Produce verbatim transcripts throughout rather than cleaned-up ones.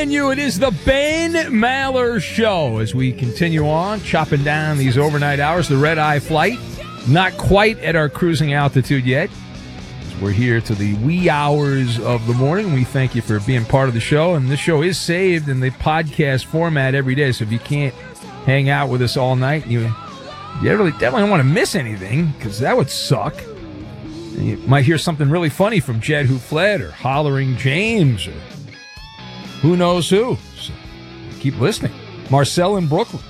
and you. It is the Ben Maller Show as we continue on, chopping down these overnight hours. The red-eye flight, not quite at our cruising altitude yet. We're here to the wee hours of the morning. We thank you for being part of the show. And this show is saved in the podcast format every day. So if you can't hang out with us all night, you, you really definitely don't want to miss anything, because that would suck. And you might hear something really funny from Jed Who Fled or Hollering James or who knows who. So keep listening. Marcel in Brooklyn.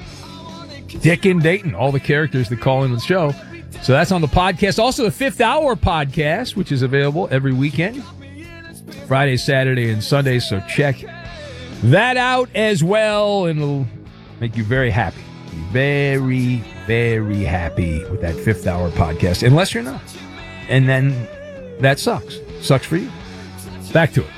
Dick in Dayton. All the characters that call in the show. So that's on the podcast. Also, the Fifth Hour podcast, which is available every weekend, Friday, Saturday, and Sunday. So check that out as well, and it'll make you very happy. Very, very happy with that Fifth Hour podcast, unless you're not. And then that sucks. Sucks for you. Back to it.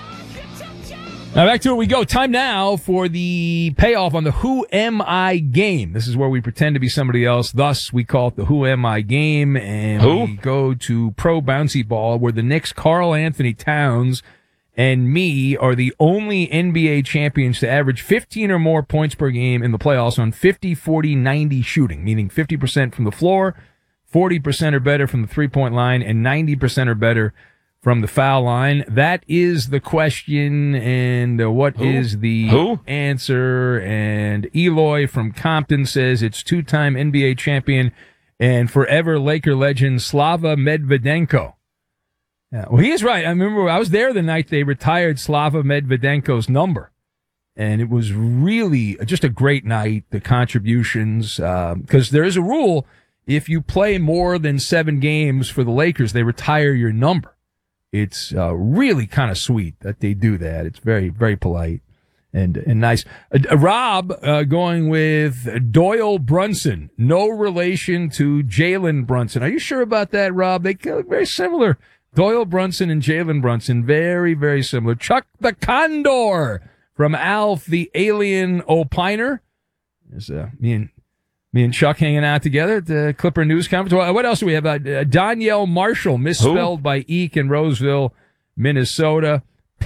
Now, back to it we go. Time now for the payoff on the Who Am I game. This is where we pretend to be somebody else. Thus, we call it the Who Am I game. And Who? we go to Pro Bouncy Ball, where the Knicks' Karl Anthony Towns and me are the only N B A champions to average fifteen or more points per game in the playoffs on fifty, forty, ninety shooting, meaning fifty percent from the floor, forty percent or better from the three-point line, and ninety percent or better from the foul line. That is the question, and uh, what Who? is the Who? answer? And Eloy from Compton says it's two-time N B A champion and forever Laker legend Slava Medvedenko. Yeah, well, he is right. I remember I was there the night they retired Slava Medvedenko's number, and it was really just a great night, the contributions, because uh, there is a rule. If you play more than seven games for the Lakers, they retire your number. It's uh, really kind of sweet that they do that. It's very, very polite and and nice. Uh, Rob uh, going with Doyle Brunson. No relation to Jalen Brunson. Are you sure about that, Rob? They look very similar. Doyle Brunson and Jalen Brunson, very, very similar. Chuck the Condor from Alf the Alien Opiner. There's uh, me and Me and Chuck hanging out together at the Clipper News Conference. What else do we have? Uh, Danielle Marshall, misspelled Who? by Eek in Roseville, Minnesota.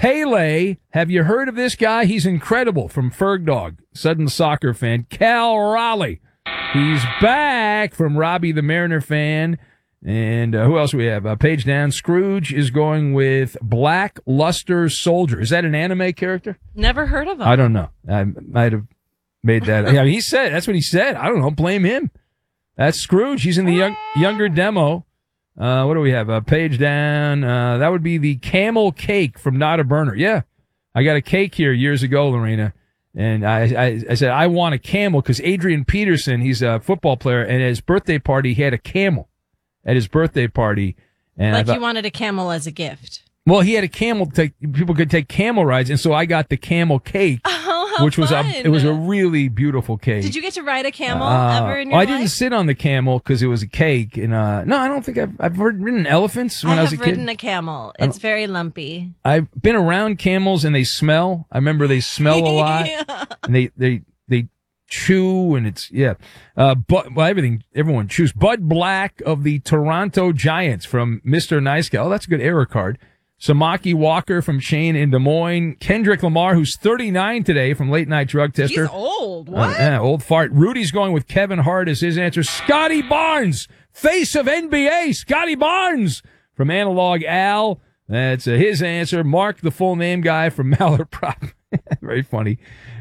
Pele, have you heard of this guy? He's incredible, from Fergdog, Sudden Soccer fan. Cal Raleigh, he's back, from Robbie the Mariner fan. And uh, who else do we have? Uh, page down, Scrooge is going with Black Luster Soldier. Is that an anime character? Never heard of him. I don't know. I might have made that. Yeah, he said, that's what he said. I don't know. Blame him. That's Scrooge. He's in the young, younger demo. Uh, what do we have? A page down. Uh, that would be the camel cake from Not a Burner. Yeah. I got a cake here years ago, Lorena. And I, I, I said, I want a camel, because Adrian Peterson, he's a football player, and at his birthday party, he had a camel at his birthday party. And like I thought, you wanted a camel as a gift. Well, he had a camel. To take, people could take camel rides, and so I got the camel cake. Oh, how which was fun. a it was a really beautiful cake. Did you get to ride a camel uh, ever in your well, I life? didn't sit on the camel because it was a cake, and uh, no, I don't think I've I've ridden elephants when I, I was a have kid. ridden a camel. It's very lumpy. I've been around camels, and they smell. I remember they smell a lot, yeah. and they they they chew, and it's yeah. Uh, but well, everything everyone chews. Bud Black of the Toronto Giants from Mister Nice Guy. Oh, that's a good error card. Samaki Walker from Shane in Des Moines. Kendrick Lamar, who's thirty-nine today, from Late Night Drug Tester. He's old. What? Uh, yeah, old fart. Rudy's going with Kevin Hart as his answer. Scotty Barnes, face of N B A. Scotty Barnes from Analog Al. That's uh, his answer. Mark, the full name guy from Mallard Prop. Very funny.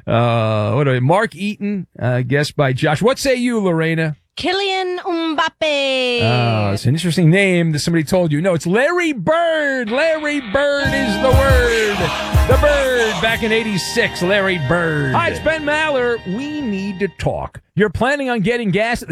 Uh, what are we? Mark Eaton, uh, guessed by Josh. What say you, Lorena? Kylian Mbappe. Oh, it's an interesting name that somebody told you. No, it's Larry Bird. Larry Bird is the word. The Bird. Back in eighty-six, Larry Bird. Hi, it's Ben Maller. We need to talk. You're planning on getting gas at the